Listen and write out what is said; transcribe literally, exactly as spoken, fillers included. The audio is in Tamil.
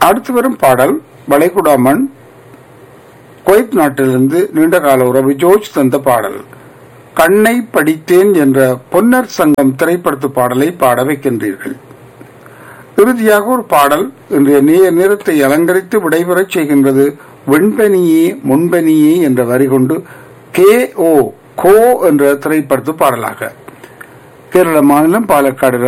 அடுத்து வரும் பாடல் வளைகுடா மண் குவைத் நாட்டிலிருந்து நீண்டகால உறவு ஜோர்ஜ் தந்த பாடல். கண்ணை படித்தேன் என்ற பொன்னர் சங்கம் திரைப்படத்து பாடலை பாட வைக்கின்றீர்கள். இறுதியாக ஒரு பாடல் இன்றைய நேர நேரத்தை அலங்கரித்து விடைபெறச் செய்கின்றது. வெண்பனியே முன்பனியே என்ற வரி கொண்டு கே ஓ கோ என்ற திரைப்படத்து பாடலாக கேரள மாநிலம் பாலக்காடு